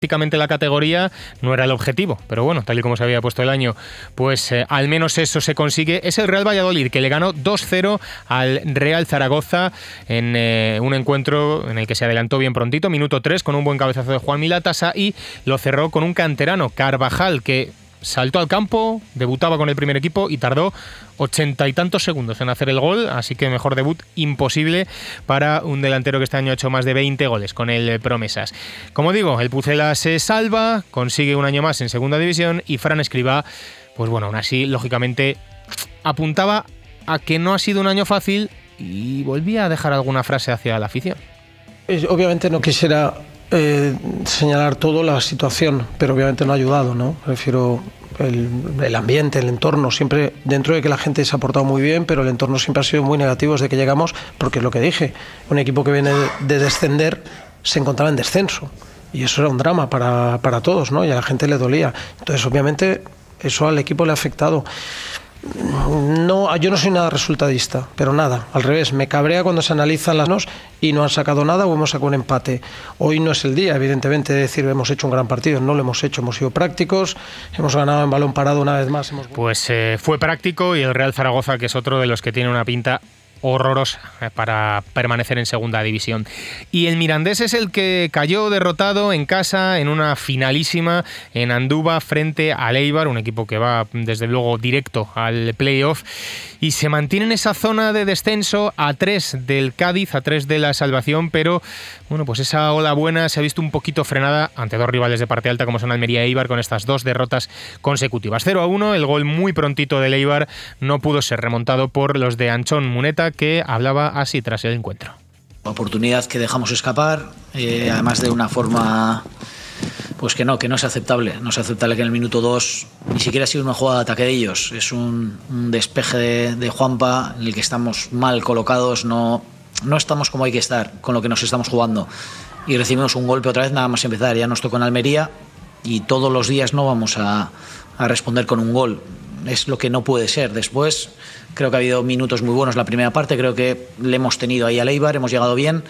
prácticamente la categoría no era el objetivo, pero bueno, tal y como se había puesto el año, pues al menos eso se consigue. Es el Real Valladolid, que le ganó 2-0 al Real Zaragoza en un encuentro en el que se adelantó bien prontito, minuto 3, con un buen cabezazo de Juan Milatasa, y lo cerró con un canterano, Carvajal, que saltó al campo, debutaba con el primer equipo y tardó 80 y tantos segundos en hacer el gol, así que mejor debut imposible para un delantero que este año ha hecho más de 20 goles con el Promesas. Como digo, el Pucela se salva, consigue un año más en segunda división, y Fran Escribá, pues bueno, aún así, lógicamente, apuntaba a que no ha sido un año fácil y volvía a dejar alguna frase hacia la afición. Obviamente no quisiera señalar todo la situación, pero obviamente no ha ayudado, ¿no? Prefiero el ambiente, el entorno, siempre, dentro de que la gente se ha portado muy bien, pero el entorno siempre ha sido muy negativo desde que llegamos, porque es lo que dije, un equipo que viene de descender se encontraba en descenso, y eso era un drama para todos, ¿no? Y a la gente le dolía. Entonces, obviamente, eso al equipo le ha afectado. No, yo no soy nada resultadista, pero nada, al revés, me cabrea cuando se analizan las nos y no han sacado nada o hemos sacado un empate. Hoy no es el día, evidentemente, de decir hemos hecho un gran partido, no lo hemos hecho, hemos sido prácticos, hemos ganado en balón parado una vez más. Pues fue práctico, y el Real Zaragoza, que es otro de los que tiene una pinta horrorosa para permanecer en segunda división. Y el Mirandés es el que cayó derrotado en casa en una finalísima en Andúba frente al Eibar, un equipo que va desde luego directo al playoff, y se mantiene en esa zona de descenso a 3 del Cádiz, a 3 de la salvación, pero bueno, pues esa ola buena se ha visto un poquito frenada ante dos rivales de parte alta como son Almería e Eibar, con estas dos derrotas consecutivas. 0-1, el gol muy prontito del Eibar no pudo ser remontado por los de Anchón Muneta, que hablaba así tras el encuentro. Oportunidad que dejamos escapar, además de una forma pues que no es aceptable. No es aceptable que en el minuto 2 ni siquiera ha sido una jugada de ataque de ellos, es un despeje de Juanpa en el que estamos mal colocados, no estamos como hay que estar con lo que nos estamos jugando, y recibimos un golpe otra vez nada más empezar. Ya nos tocó en Almería y todos los días no vamos a responder con un gol. Es lo que no puede ser. Después creo que ha habido minutos muy buenos la primera parte, creo que le hemos tenido ahí al Eibar, hemos llegado bien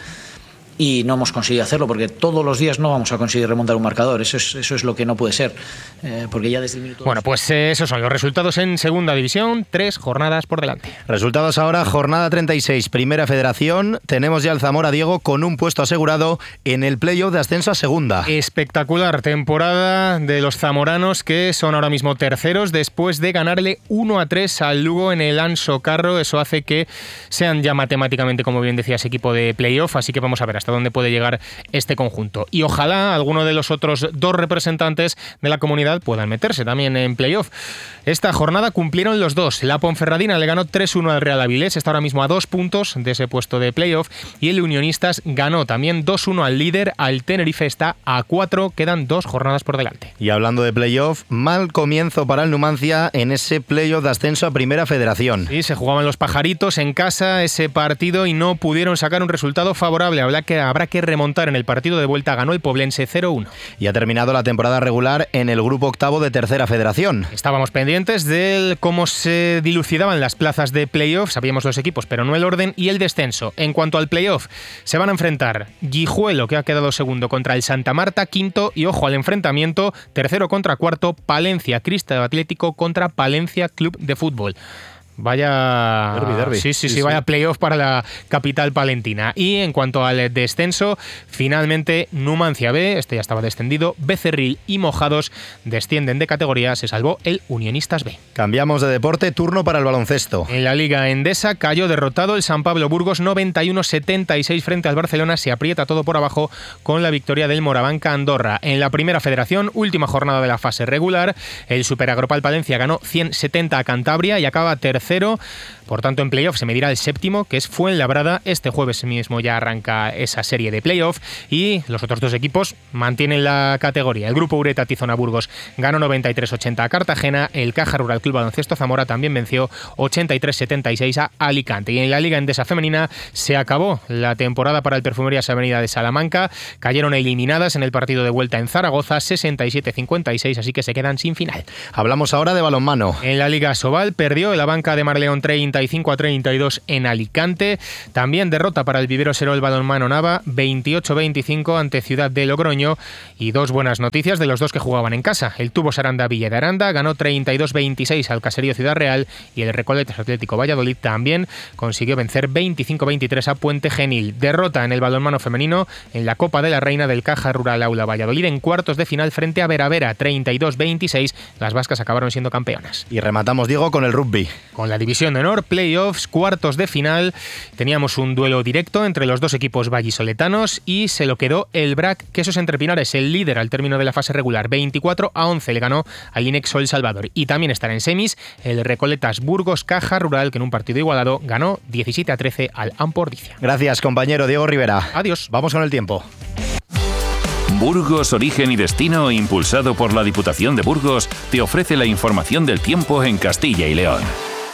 y no hemos conseguido hacerlo, porque todos los días no vamos a conseguir remontar un marcador. Eso es lo que no puede ser, porque ya desde el minuto... Bueno, pues esos son los resultados en segunda división, 3 jornadas por delante. Resultados ahora, jornada 36, Primera Federación. Tenemos ya al Zamora, Diego, con un puesto asegurado en el playoff de ascenso a segunda. Espectacular temporada de los zamoranos, que son ahora mismo terceros después de ganarle 1-3 al Lugo en el Anso Carro. Eso hace que sean ya matemáticamente, como bien decías, equipo de playoff, así que vamos a ver hasta dónde puede llegar este conjunto. Y ojalá alguno de los otros dos representantes de la comunidad puedan meterse también en playoff. Esta jornada cumplieron los dos. La Ponferradina le ganó 3-1 al Real Avilés, está ahora mismo a 2 puntos de ese puesto de playoff, y el Unionistas ganó también 2-1 al líder, al Tenerife, está a 4, quedan 2 jornadas por delante. Y hablando de playoff, mal comienzo para el Numancia en ese playoff de ascenso a Primera Federación. Sí, se jugaban los pajaritos en casa ese partido y no pudieron sacar un resultado favorable. Habrá que remontar en el partido de vuelta, ganó el Poblense 0-1. Y ha terminado la temporada regular en el grupo octavo de Tercera Federación. Estábamos pendientes de cómo se dilucidaban las plazas de playoff, sabíamos los equipos, pero no el orden y el descenso. En cuanto al playoff, se van a enfrentar Guijuelo, que ha quedado segundo, contra el Santa Marta, quinto, y ojo al enfrentamiento, tercero contra cuarto, Palencia Cristo Atlético contra Palencia Club de Fútbol. Vaya derbi. Sí, vaya playoff para la capital palentina. Y en cuanto al descenso, finalmente Numancia B, este ya estaba descendido, Becerril y Mojados descienden de categoría, se salvó el Unionistas B. Cambiamos de deporte, turno para el baloncesto. En la Liga Endesa cayó derrotado el San Pablo Burgos 91-76 frente al Barcelona, se aprieta todo por abajo con la victoria del Morabanca Andorra. En la Primera Federación, última jornada de la fase regular, el Superagropal Palencia ganó 170 a Cantabria y acaba tercero. Por tanto, en playoff se medirá el séptimo, que es Fuenlabrada. Este jueves mismo ya arranca esa serie de playoff y los otros dos equipos mantienen la categoría. El grupo Ureta Tizona Burgos ganó 93-80 a Cartagena. El Caja Rural Club Baloncesto Zamora también venció 83-76 a Alicante. Y en la Liga Endesa Femenina se acabó la temporada para el Perfumerías Avenida de Salamanca. Cayeron eliminadas en el partido de vuelta en Zaragoza 67-56, así que se quedan sin final. Hablamos ahora de balonmano. En la Liga Sobal perdió el Abanca de Marleón 36 35-32 en Alicante. También derrota para el Vivero Serol Balonmano Nava, 28-25 ante Ciudad de Logroño. Y dos buenas noticias de los dos que jugaban en casa. El Tubos Aranda Villa de Aranda ganó 32-26 al Caserío Ciudad Real y el Recoletas Atlético Valladolid también consiguió vencer 25-23 a Puente Genil. Derrota en el balonmano femenino en la Copa de la Reina del Caja Rural Aula Valladolid en cuartos de final frente a Veravera, 32-26. Las vascas acabaron siendo campeonas. Y rematamos, Diego, con el rugby. Con la División de Honor, playoffs, cuartos de final, teníamos un duelo directo entre los dos equipos vallisoletanos y se lo quedó el BRAC Quesos Entre Pinares, el líder al término de la fase regular. 24-11 le ganó al Inexo El Salvador. Y también estará en semis el Recoletas Burgos Caja Rural, que en un partido igualado ganó 17-13 al Ampordicia. Gracias, compañero Diego Rivera. Adiós. Vamos con el tiempo. Burgos, Origen y Destino, impulsado por la Diputación de Burgos, te ofrece la información del tiempo en Castilla y León.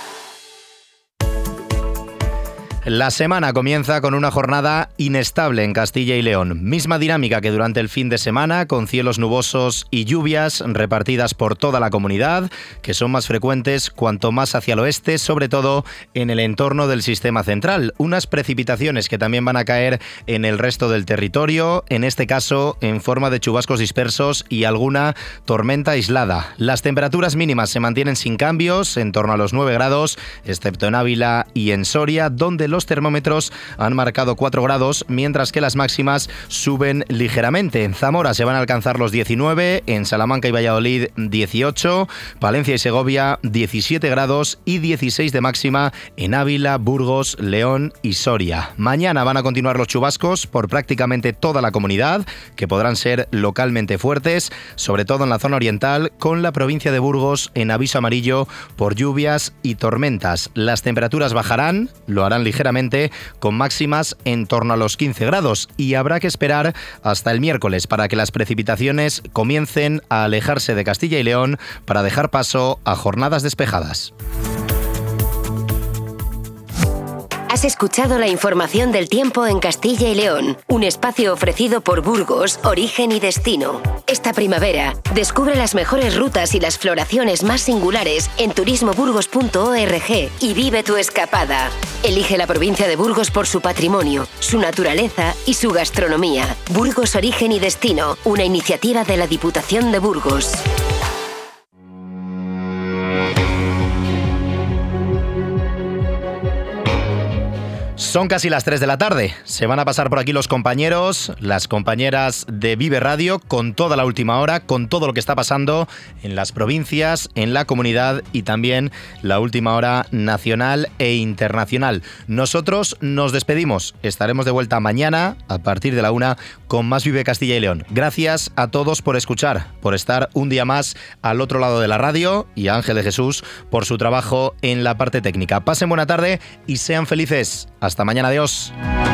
La semana comienza con una jornada inestable en Castilla y León. Misma dinámica que durante el fin de semana, con cielos nubosos y lluvias repartidas por toda la comunidad, que son más frecuentes cuanto más hacia el oeste, sobre todo en el entorno del sistema central. Unas precipitaciones que también van a caer en el resto del territorio, en este caso en forma de chubascos dispersos y alguna tormenta aislada. Las temperaturas mínimas se mantienen sin cambios, en torno a los 9 grados, excepto en Ávila y en Soria, donde los termómetros han marcado 4 grados, mientras que las máximas suben ligeramente. En Zamora se van a alcanzar los 19, en Salamanca y Valladolid 18, Palencia y Segovia 17 grados y 16 de máxima en Ávila, Burgos, León y Soria. Mañana van a continuar los chubascos por prácticamente toda la comunidad, que podrán ser localmente fuertes, sobre todo en la zona oriental, con la provincia de Burgos en aviso amarillo por lluvias y tormentas. Las temperaturas bajarán, lo harán ligeramente, con máximas en torno a los 15 grados, y habrá que esperar hasta el miércoles para que las precipitaciones comiencen a alejarse de Castilla y León para dejar paso a jornadas despejadas. Has escuchado la información del tiempo en Castilla y León, un espacio ofrecido por Burgos, Origen y Destino. Esta primavera, descubre las mejores rutas y las floraciones más singulares en turismoburgos.org y vive tu escapada. Elige la provincia de Burgos por su patrimonio, su naturaleza y su gastronomía. Burgos, Origen y Destino, una iniciativa de la Diputación de Burgos. Son casi las 3 de la tarde. Se van a pasar por aquí los compañeros, las compañeras de Vive Radio, con toda la última hora, con todo lo que está pasando en las provincias, en la comunidad y también la última hora nacional e internacional. Nosotros nos despedimos. Estaremos de vuelta mañana a partir de la 1 con más Vive Castilla y León. Gracias a todos por escuchar, por estar un día más al otro lado de la radio, y a Ángel de Jesús por su trabajo en la parte técnica. Pasen buena tarde y sean felices. Hasta mañana, adiós.